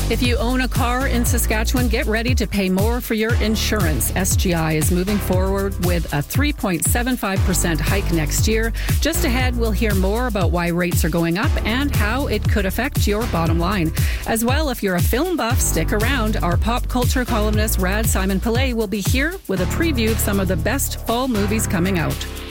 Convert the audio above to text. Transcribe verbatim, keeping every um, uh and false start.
If you own a car in Saskatchewan, get ready to pay more for your insurance. S G I is moving forward with a three point seven five percent hike next year. Just ahead, we'll hear more about why rates are going up and how it could affect your bottom line. As well, if you're a film buff, stick around. Our pop culture columnist, Rad Simon Pillay, will be here with a preview of some of the best fall movies coming out.